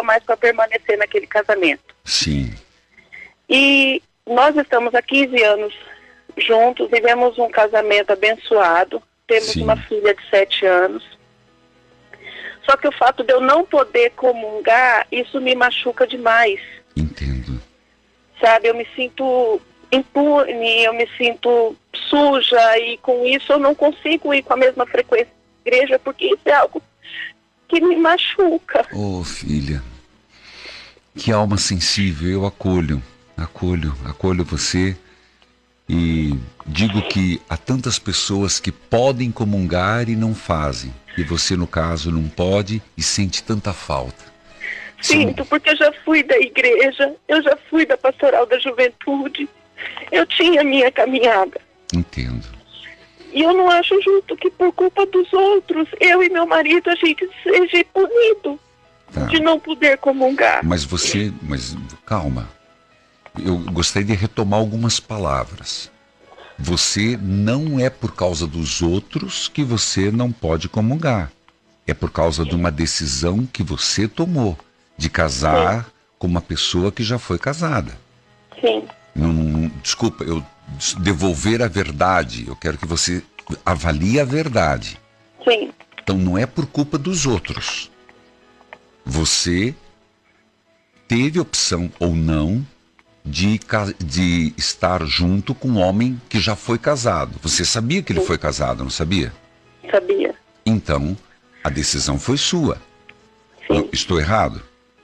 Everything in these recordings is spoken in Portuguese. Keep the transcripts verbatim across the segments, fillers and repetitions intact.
mais para permanecer naquele casamento. Sim. E nós estamos há quinze anos juntos, vivemos um casamento abençoado, temos Sim. uma filha de sete anos. Só que o fato de eu não poder comungar, isso me machuca demais. Entendo. Sabe, eu me sinto impune, eu me sinto suja, e com isso eu não consigo ir com a mesma frequência à igreja, porque isso é algo que me machuca. Oh, filha, que alma sensível, eu acolho, acolho, acolho você e digo que há tantas pessoas que podem comungar e não fazem, e você, no caso, não pode e sente tanta falta. Sinto, porque eu já fui da igreja, eu já fui da pastoral da juventude, eu tinha minha caminhada. Entendo. E eu não acho justo que por culpa dos outros, eu e meu marido, a gente seja punido Tá. de não poder comungar. Mas você, mas calma, eu gostaria de retomar algumas palavras. Você não é por causa dos outros que você não pode comungar. É por causa de uma decisão que você tomou, de casar Sim. com uma pessoa que já foi casada. Sim. Não, não, desculpa, eu devolver a verdade, eu quero que você avalie a verdade. Sim. Então não é por culpa dos outros. Você teve opção ou não de, de estar junto com um homem que já foi casado. Você sabia que ele Sim. foi casado, não sabia? Sabia. Então, a decisão foi sua. Sim. Eu estou errado?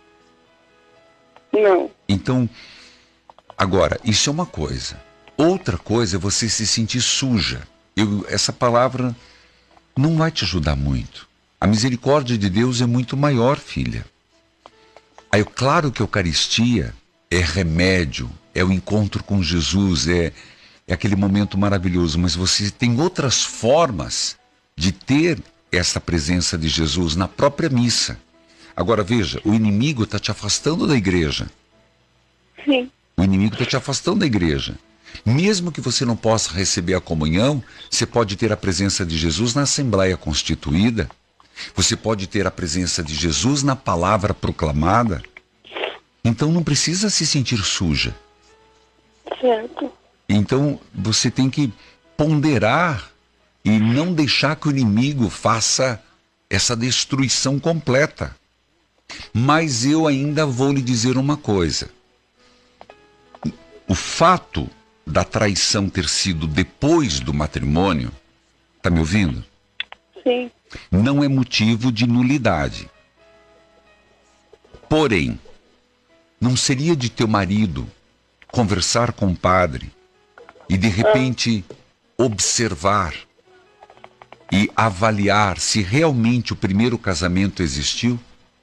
Não. Então, agora, isso é uma coisa. Outra coisa é você se sentir suja. Eu, essa palavra não vai te ajudar muito. A misericórdia de Deus é muito maior, filha. Aí, claro que a Eucaristia é remédio, é o encontro com Jesus, é, é aquele momento maravilhoso, mas você tem outras formas de ter essa presença de Jesus na própria missa. Agora veja, o inimigo está te afastando da igreja. Sim. O inimigo está te afastando da igreja. Mesmo que você não possa receber a comunhão, você pode ter a presença de Jesus na Assembleia Constituída, você pode ter a presença de Jesus na palavra proclamada. Então não precisa se sentir suja. Certo. Então você tem que ponderar e não deixar que o inimigo faça essa destruição completa. Mas eu ainda vou lhe dizer uma coisa. O fato da traição ter sido depois do matrimônio, tá me ouvindo? Sim. Não é motivo de nulidade. Porém, não seria de teu marido conversar com o padre e de repente observar e avaliar se realmente o primeiro casamento existiu?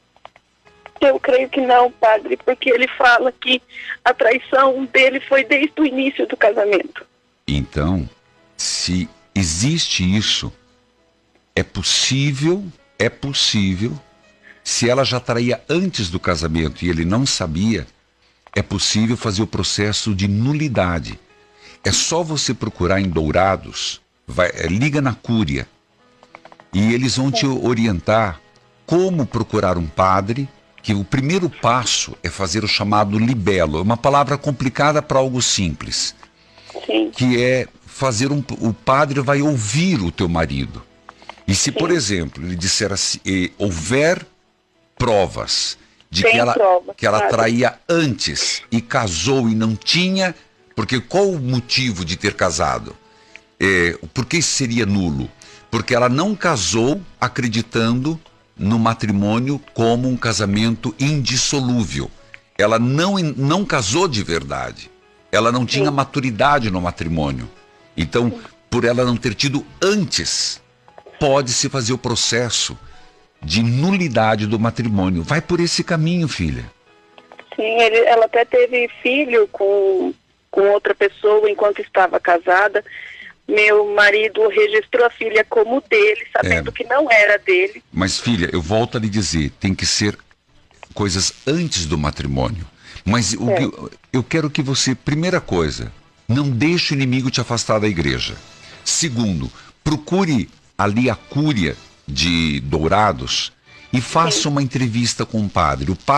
Eu creio que não, padre, porque ele fala que a traição dele foi desde o início do casamento. Então, se existe isso, é possível, é possível, se ela já traía antes do casamento e ele não sabia, é possível fazer o processo de nulidade. É só você procurar em Dourados, vai, liga na Cúria, e eles vão te orientar como procurar um padre, que o primeiro passo é fazer o chamado libelo. É uma palavra complicada para algo simples. Sim. Que é fazer um... O padre vai ouvir o teu marido. E se, Sim. por exemplo, ele disser assim, eh, houver provas de Tem que ela, prova, que ela padre. traía antes e casou e não tinha... Porque qual o motivo de ter casado? É, por que seria nulo? Porque ela não casou acreditando no matrimônio como um casamento indissolúvel. Ela não, não casou de verdade. Ela não tinha Sim. maturidade no matrimônio. Então, por ela não ter tido antes, pode-se fazer o processo de nulidade do matrimônio. Vai por esse caminho, filha. Sim, ele, ela até teve filho com, com outra pessoa enquanto estava casada. Meu marido registrou a filha como dele, sabendo É. que não era dele. Mas, filha, eu volto a lhe dizer, tem que ser coisas antes do matrimônio. Mas o que, eu, eu quero que você, primeira coisa, não deixe o inimigo te afastar da igreja. Segundo, procure ali a Cúria de Dourados e faça Sim. uma entrevista com o padre. O